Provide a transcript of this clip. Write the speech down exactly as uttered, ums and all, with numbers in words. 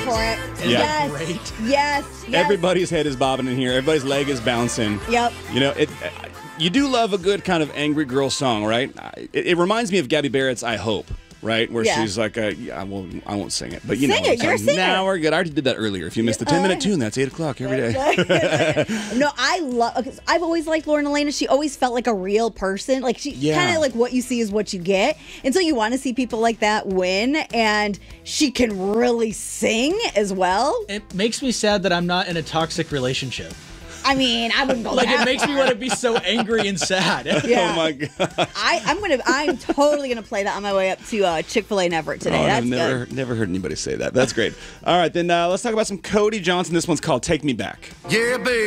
for it. Isn't yes. that great? Yes. Yes. Everybody's head is bobbing in here. Everybody's leg is bouncing. Yep. You know, it. You do love a good kind of angry girl song, right? It, it reminds me of Gabby Barrett's "I Hope." Right, where Yeah. she's like, uh, yeah, I won't, I won't sing it, but you Sing know, it, you're a singer. Now we're good. I already did that earlier. If you missed the ten minute tune, that's eight o'clock every day. No, I love. Okay, so I've always liked Lauren Elena. She always felt like a real person. Like she Yeah. kind of like what you see is what you get, and so you want to see people like that win. And she can really sing as well. It makes me sad that I'm not in a toxic relationship. I mean, I wouldn't go Like, that it makes me far. want to be so angry and sad. Yeah. Oh my god! I, I'm gonna. I'm totally gonna play that on my way up to uh, Chick-fil-A in Everett today. Oh, That's I've never, good. never heard anybody say that. That's great. All right, then uh, let's talk about some Cody Johnson. This one's called "Take Me Back." Yeah, baby.